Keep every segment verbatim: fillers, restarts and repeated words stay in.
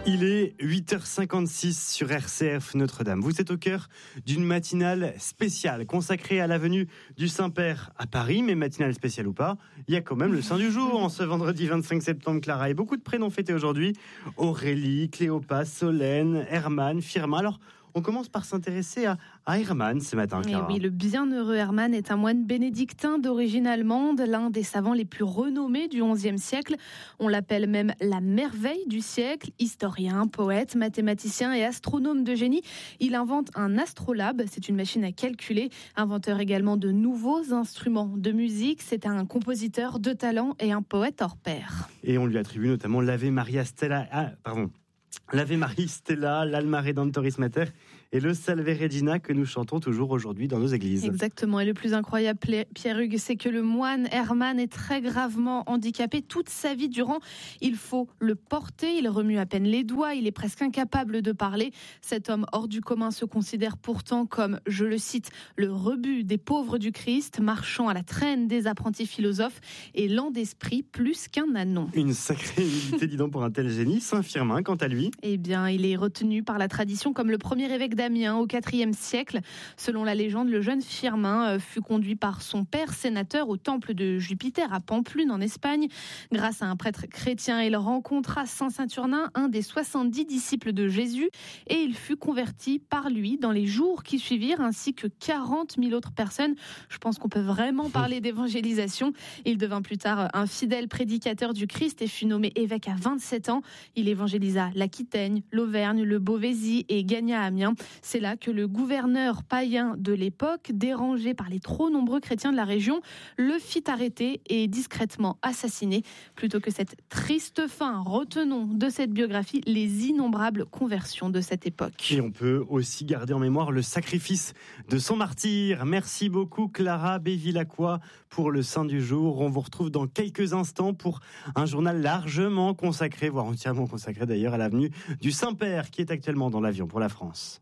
Il est huit heures cinquante-six sur R C F Notre-Dame. Vous êtes au cœur d'une matinale spéciale consacrée à la venue du Saint-Père à Paris, mais matinale spéciale ou pas, il y a quand même le saint du jour en ce vendredi vingt-cinq septembre, Clara. Et beaucoup de prénoms fêtés aujourd'hui. Aurélie, Cléopas, Solène, Herman, Firmin. Alors, on commence par s'intéresser à, à Herman ce matin, Clara. Et oui, le bienheureux Herman est un moine bénédictin d'origine allemande, l'un des savants les plus renommés du onzième siècle. On l'appelle même la merveille du siècle. Historien, poète, mathématicien et astronome de génie, il invente un astrolabe, c'est une machine à calculer. Inventeur également de nouveaux instruments de musique, c'est un compositeur de talent et un poète hors pair. Et on lui attribue notamment l'Ave Maria Stella... Ah, pardon. L'Ave Maria Stella, l'Alma Redemptoris Mater et le Salve Regina que nous chantons toujours aujourd'hui dans nos églises. Exactement. Et le plus incroyable, Pierre-Hugues, c'est que le moine Herman est très gravement handicapé toute sa vie durant. Il faut le porter, il remue à peine les doigts, il est presque incapable de parler. Cet homme hors du commun se considère pourtant comme, je le cite, le rebut des pauvres du Christ, marchant à la traîne des apprentis philosophes et lent d'esprit plus qu'un ânon. Une sacrée humilité, dis donc, pour un tel génie. Saint Firmin, quant à lui, Eh bien, il est retenu par la tradition comme le premier évêque d'Amiens au quatrième siècle. Selon la légende, le jeune Firmin fut conduit par son père sénateur au temple de Jupiter à Pamplune en Espagne. Grâce à un prêtre chrétien, il rencontra Saint Saturnin, un des soixante-dix disciples de Jésus, et il fut converti par lui dans les jours qui suivirent, ainsi que quarante mille autres personnes. Je pense qu'on peut vraiment parler d'évangélisation. Il devint plus tard un fidèle prédicateur du Christ et fut nommé évêque à vingt-sept ans. Il évangélisa l'Aquitaine, l'Auvergne, le Beauvaisis et gagna Amiens. C'est là que le gouverneur païen de l'époque, dérangé par les trop nombreux chrétiens de la région, le fit arrêter et discrètement assassiner. Plutôt que cette triste fin, retenons de cette biographie les innombrables conversions de cette époque. Et on peut aussi garder en mémoire le sacrifice de son martyr. Merci beaucoup Clara Bévilacqua pour le Saint du jour. On vous retrouve dans quelques instants pour un journal largement consacré, voire entièrement consacré d'ailleurs à la venue du Saint-Père qui est actuellement dans l'avion pour la France.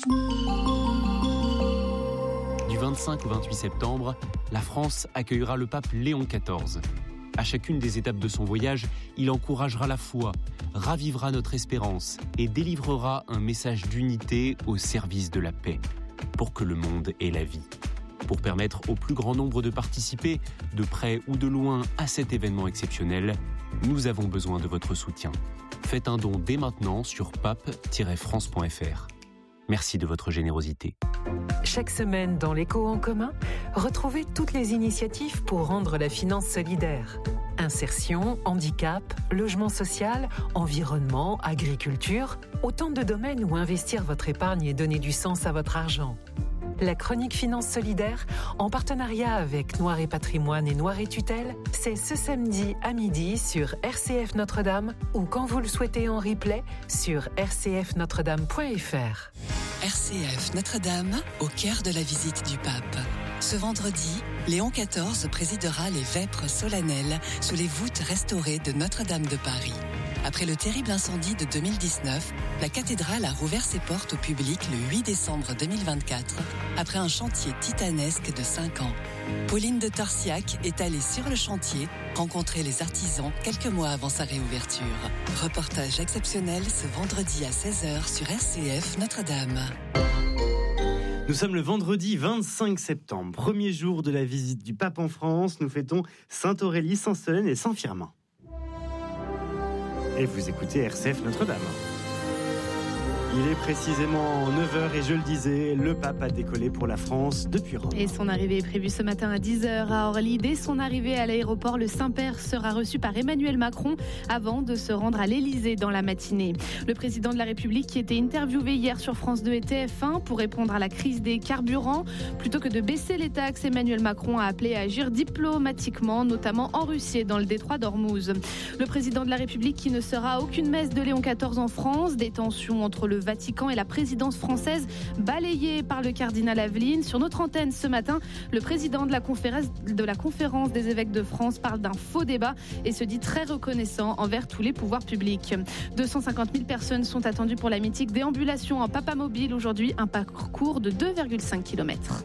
Du vingt-cinq au vingt-huit septembre, la France accueillera le pape Léon quatorze. À chacune des étapes de son voyage, il encouragera la foi, ravivera notre espérance et délivrera un message d'unité au service de la paix, pour que le monde ait la vie. Pour permettre au plus grand nombre de participer, de près ou de loin, à cet événement exceptionnel, nous avons besoin de votre soutien. Faites un don dès maintenant sur pape tiret france point f r. Merci de votre générosité. Chaque semaine dans l'Écho en commun, retrouvez toutes les initiatives pour rendre la finance solidaire. Insertion, handicap, logement social, environnement, agriculture, autant de domaines où investir votre épargne et donner du sens à votre argent. La chronique Finance Solidaire, en partenariat avec Noir et Patrimoine et Noir et Tutelle, c'est ce samedi à midi sur R C F Notre-Dame ou quand vous le souhaitez en replay sur r c f notre dame point f r. R C F Notre-Dame, au cœur de la visite du pape. Ce vendredi, Léon quatorze présidera les vêpres solennelles sous les voûtes restaurées de Notre-Dame de Paris. Après le terrible incendie de deux mille dix-neuf, la cathédrale a rouvert ses portes au public le huit décembre deux mille vingt-quatre, après un chantier titanesque de cinq ans. Pauline de Torsiac est allée sur le chantier rencontrer les artisans quelques mois avant sa réouverture. Reportage exceptionnel ce vendredi à seize heures sur R C F Notre-Dame. Nous sommes le vendredi vingt-cinq septembre, premier jour de la visite du pape en France. Nous fêtons Sainte Aurélie, Saint Solène et Saint Firmin. Et vous écoutez R C F Notre-Dame. Il est précisément neuf heures et je le disais, le pape a décollé pour la France depuis Rome. Et son arrivée est prévue ce matin à dix heures à Orly. Dès son arrivée à l'aéroport, le Saint-Père sera reçu par Emmanuel Macron avant de se rendre à l'Élysée dans la matinée. Le président de la République qui était interviewé hier sur France deux et T F un pour répondre à la crise des carburants. Plutôt que de baisser les taxes, Emmanuel Macron a appelé à agir diplomatiquement, notamment en Russie et dans le détroit d'Ormuz. Le président de la République qui ne sera à aucune messe de Léon quatorze en France. Des tensions entre le Vatican et la présidence française balayée par le cardinal Aveline. Sur notre antenne ce matin, le président de la conférence, de la conférence des évêques de France parle d'un faux débat et se dit très reconnaissant envers tous les pouvoirs publics. deux cent cinquante mille personnes sont attendues pour la mythique déambulation en Papamobile aujourd'hui, un parcours de deux virgule cinq kilomètres.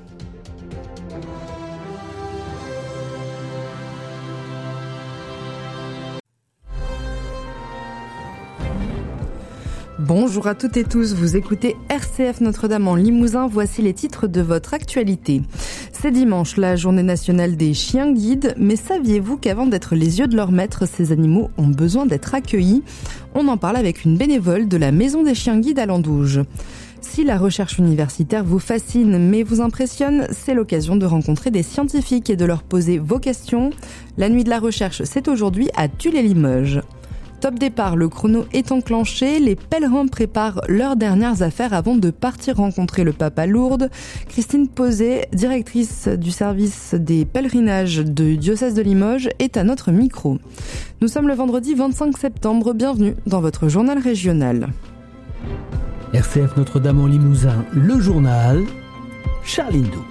Bonjour à toutes et tous, vous écoutez R C F Notre-Dame en Limousin, voici les titres de votre actualité. C'est dimanche, la journée nationale des chiens guides, mais saviez-vous qu'avant d'être les yeux de leur maître, ces animaux ont besoin d'être accueillis ? On en parle avec une bénévole de la Maison des chiens guides à Landouge. Si la recherche universitaire vous fascine mais vous impressionne, c'est l'occasion de rencontrer des scientifiques et de leur poser vos questions. La nuit de la recherche, c'est aujourd'hui à Tulle-et-Limoges. Top départ, le chrono est enclenché, les pèlerins préparent leurs dernières affaires avant de partir rencontrer le pape à Lourdes. Christine Posé, directrice du service des pèlerinages du diocèse de Limoges, est à notre micro. Nous sommes le vendredi vingt-cinq septembre, bienvenue dans votre journal régional. R C F Notre-Dame en Limousin, le journal, Charline Doux.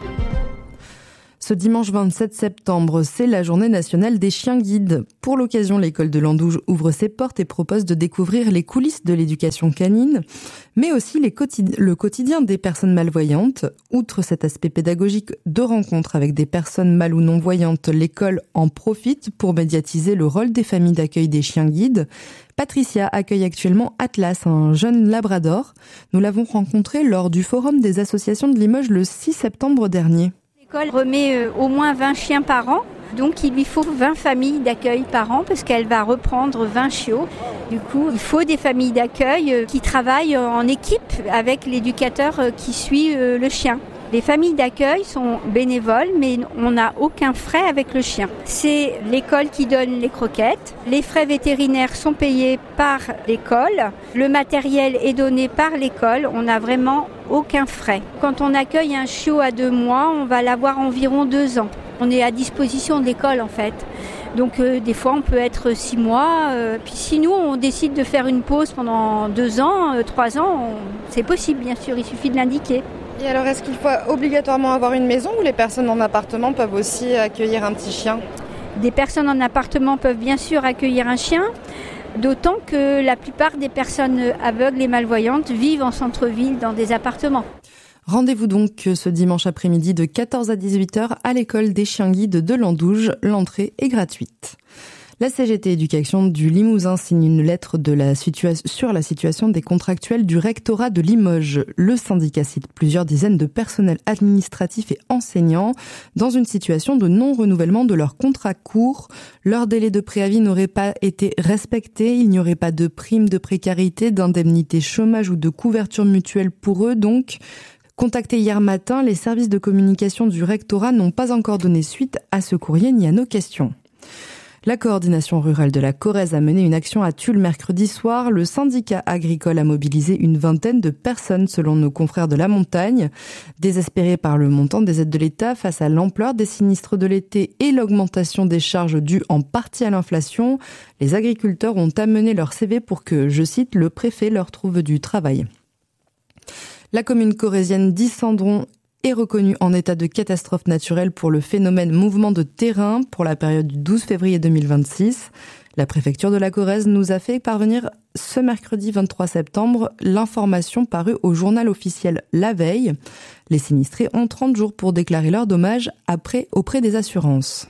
Ce dimanche vingt-sept septembre, c'est la journée nationale des chiens guides. Pour l'occasion, l'école de Landouge ouvre ses portes et propose de découvrir les coulisses de l'éducation canine, mais aussi les quotidi- le quotidien des personnes malvoyantes. Outre cet aspect pédagogique de rencontre avec des personnes mal ou non-voyantes, l'école en profite pour médiatiser le rôle des familles d'accueil des chiens guides. Patricia accueille actuellement Atlas, un jeune labrador. Nous l'avons rencontré lors du forum des associations de Limoges le six septembre dernier. L'école remet euh, au moins vingt chiens par an, donc il lui faut vingt familles d'accueil par an parce qu'elle va reprendre vingt chiots. Du coup, il faut des familles d'accueil euh, qui travaillent en équipe avec l'éducateur euh, qui suit euh, le chien. Les familles d'accueil sont bénévoles, mais on n'a aucun frais avec le chien. C'est l'école qui donne les croquettes. Les frais vétérinaires sont payés par l'école. Le matériel est donné par l'école. On n'a vraiment aucun frais. Quand on accueille un chiot à deux mois, on va l'avoir environ deux ans. On est à disposition de l'école en fait. Donc euh, des fois on peut être six mois. Euh, puis si nous on décide de faire une pause pendant deux ans, euh, trois ans, on... c'est possible bien sûr, il suffit de l'indiquer. Et alors, est-ce qu'il faut obligatoirement avoir une maison ou les personnes en appartement peuvent aussi accueillir un petit chien ? Des personnes en appartement peuvent bien sûr accueillir un chien, d'autant que la plupart des personnes aveugles et malvoyantes vivent en centre-ville dans des appartements. Rendez-vous donc ce dimanche après-midi de quatorze à dix-huit heures à l'école des chiens guides de Landouge. L'entrée est gratuite. La C G T Éducation du Limousin signe une lettre de la situa- sur la situation des contractuels du rectorat de Limoges. Le syndicat cite plusieurs dizaines de personnels administratifs et enseignants dans une situation de non-renouvellement de leur contrat court. Leur délai de préavis n'aurait pas été respecté. Il n'y aurait pas de prime de précarité, d'indemnité chômage ou de couverture mutuelle pour eux. Donc, contactés hier matin, les services de communication du rectorat n'ont pas encore donné suite à ce courrier ni à nos questions. La coordination rurale de la Corrèze a mené une action à Tulle mercredi soir. Le syndicat agricole a mobilisé une vingtaine de personnes selon nos confrères de la montagne. Désespérés par le montant des aides de l'État face à l'ampleur des sinistres de l'été et l'augmentation des charges dues en partie à l'inflation, les agriculteurs ont amené leur C V pour que, je cite, le préfet leur trouve du travail. La commune corrézienne d'Isandron est reconnue en état de catastrophe naturelle pour le phénomène mouvement de terrain pour la période du douze février deux mille vingt-six. La préfecture de la Corrèze nous a fait parvenir ce mercredi vingt-trois septembre l'information parue au journal officiel la veille. Les sinistrés ont trente jours pour déclarer leurs dommages après, auprès des assurances.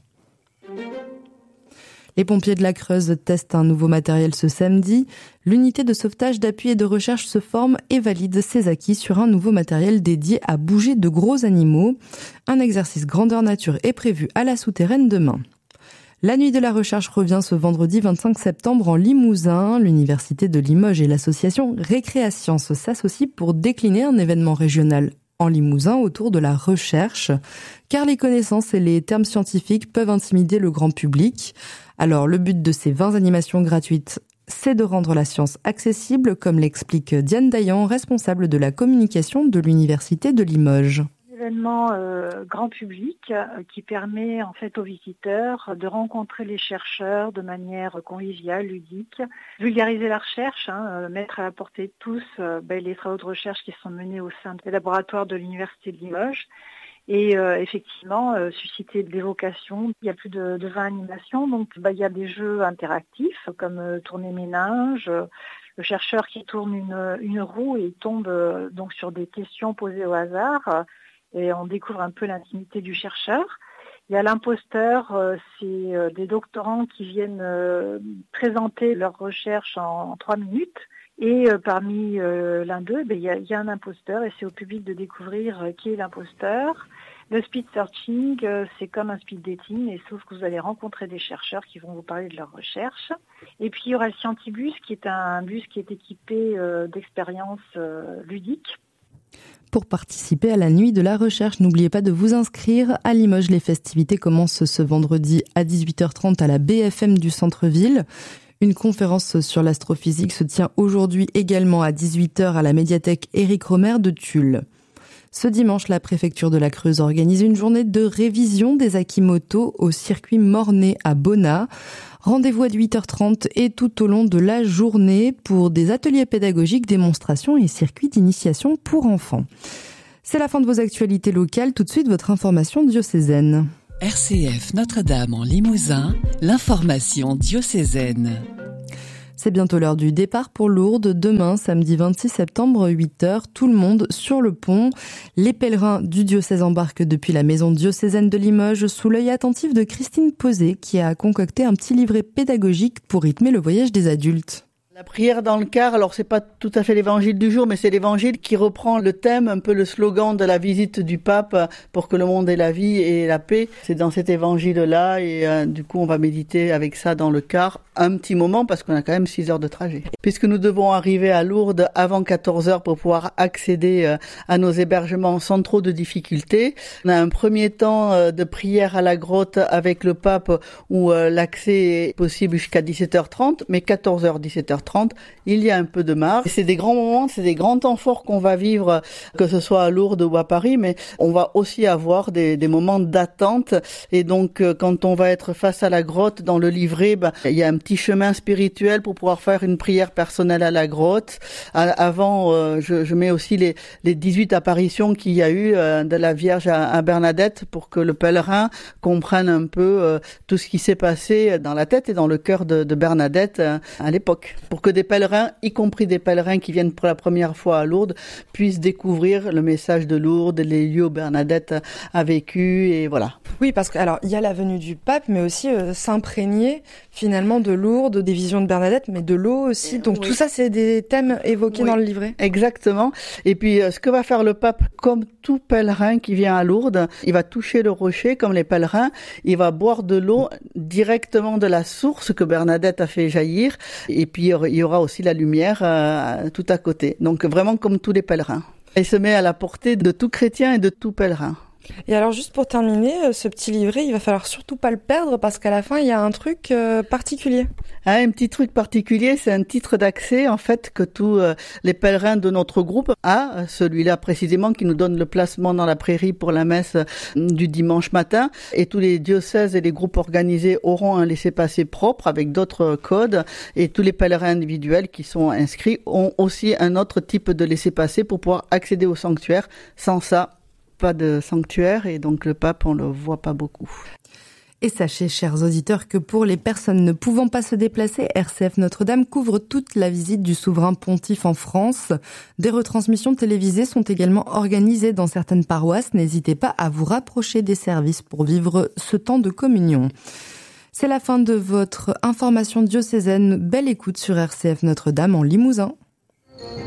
Les pompiers de la Creuse testent un nouveau matériel ce samedi. L'unité de sauvetage, d'appui et de recherche se forme et valide ses acquis sur un nouveau matériel dédié à bouger de gros animaux. Un exercice grandeur nature est prévu à la souterraine demain. La nuit de la recherche revient ce vendredi vingt-cinq septembre en Limousin. L'université de Limoges et l'association Récréasciences s'associent pour décliner un événement régional en Limousin autour de la recherche, car les connaissances et les termes scientifiques peuvent intimider le grand public. Alors, le but de ces vingt animations gratuites, c'est de rendre la science accessible, comme l'explique Diane Dayan, responsable de la communication de l'Université de Limoges. Un événement euh, grand public euh, qui permet en fait aux visiteurs de rencontrer les chercheurs de manière conviviale, ludique, vulgariser la recherche, hein, euh, mettre à la portée de tous euh, ben, les travaux de recherche qui sont menés au sein des laboratoires de l'Université de Limoges. Et euh, effectivement, euh, susciter de l'évocation. Il y a plus de, de vingt animations, donc bah, il y a des jeux interactifs comme euh, tourner ménage, euh, le chercheur qui tourne une, une roue et tombe euh, donc sur des questions posées au hasard euh, et on découvre un peu l'intimité du chercheur. Il y a l'imposteur, euh, c'est euh, des doctorants qui viennent euh, présenter leurs recherches en, en trois minutes. Et euh, parmi euh, l'un d'eux, ben, il y, a, y a un imposteur et c'est au public de découvrir euh, qui est l'imposteur. Le speed searching, euh, c'est comme un speed dating, et sauf que vous allez rencontrer des chercheurs qui vont vous parler de leurs recherches. Et puis il y aura le Scientibus, qui est un bus qui est équipé euh, d'expériences euh, ludiques. Pour participer à la nuit de la recherche, n'oubliez pas de vous inscrire. À Limoges, les festivités commencent ce vendredi à dix-huit heures trente à la B F M du centre-ville. Une conférence sur l'astrophysique se tient aujourd'hui également à dix-huit heures à la médiathèque Éric Romer de Tulle. Ce dimanche, la préfecture de la Creuse organise une journée de révision des acquis moto au circuit Mornay à Bonnat. Rendez-vous à dix-huit heures trente et tout au long de la journée pour des ateliers pédagogiques, démonstrations et circuits d'initiation pour enfants. C'est la fin de vos actualités locales. Tout de suite, votre information diocésaine. R C F Notre-Dame en Limousin, l'information diocésaine. C'est bientôt l'heure du départ pour Lourdes. Demain, samedi vingt-six septembre, huit heures, tout le monde sur le pont. Les pèlerins du diocèse embarquent depuis la maison diocésaine de Limoges sous l'œil attentif de Christine Posé qui a concocté un petit livret pédagogique pour rythmer le voyage des adultes. La prière dans le car, alors c'est pas tout à fait l'évangile du jour, mais c'est l'évangile qui reprend le thème, un peu le slogan de la visite du pape pour que le monde ait la vie et la paix. C'est dans cet évangile-là et euh, du coup on va méditer avec ça dans le car un petit moment parce qu'on a quand même six heures de trajet. Puisque nous devons arriver à Lourdes avant quatorze heures pour pouvoir accéder euh, à nos hébergements sans trop de difficultés. On a un premier temps euh, de prière à la grotte avec le pape où euh, l'accès est possible jusqu'à dix-sept heures trente, mais quatorze heures, dix-sept heures trente, il y a un peu de marge. Et c'est des grands moments, c'est des grands temps forts qu'on va vivre, que ce soit à Lourdes ou à Paris, mais on va aussi avoir des, des moments d'attente. Et donc, quand on va être face à la grotte, dans le livret, ben, il y a un petit chemin spirituel pour pouvoir faire une prière personnelle à la grotte. Avant, euh, je, je mets aussi les, les dix-huit apparitions qu'il y a eu euh, de la Vierge à, à Bernadette pour que le pèlerin comprenne un peu euh, tout ce qui s'est passé dans la tête et dans le cœur de, de Bernadette euh, à l'époque. Pour que des pèlerins, y compris des pèlerins qui viennent pour la première fois à Lourdes, puissent découvrir le message de Lourdes, les lieux où Bernadette a vécu et voilà. Oui, parce que alors il y a la venue du pape, mais aussi euh, s'imprégner finalement de Lourdes, des visions de Bernadette, mais de l'eau aussi. Donc oui. Tout ça, c'est des thèmes évoqués oui. dans le livret. Exactement. Et puis euh, ce que va faire le pape, comme tout pèlerin qui vient à Lourdes, il va toucher le rocher comme les pèlerins, il va boire de l'eau directement de la source que Bernadette a fait jaillir, et puis il y aura aussi la lumière euh, tout à côté. Donc vraiment comme tous les pèlerins. Il se met à la portée de tout chrétien et de tout pèlerin. Et alors juste pour terminer, ce petit livret, il va falloir surtout pas le perdre parce qu'à la fin, il y a un truc euh, particulier. Ah, un petit truc particulier, c'est un titre d'accès en fait que tous euh, les pèlerins de notre groupe a, celui-là précisément qui nous donne le placement dans la prairie pour la messe du dimanche matin. Et tous les diocèses et les groupes organisés auront un laissez-passer propre avec d'autres codes. Et tous les pèlerins individuels qui sont inscrits ont aussi un autre type de laissez-passer pour pouvoir accéder au sanctuaire. Sans ça, pas de sanctuaire et donc le pape, on le voit pas beaucoup. Et sachez, chers auditeurs, que pour les personnes ne pouvant pas se déplacer, R C F Notre-Dame couvre toute la visite du souverain pontife en France. Des retransmissions télévisées sont également organisées dans certaines paroisses. N'hésitez pas à vous rapprocher des services pour vivre ce temps de communion. C'est la fin de votre information diocésaine. Belle écoute sur R C F Notre-Dame en Limousin.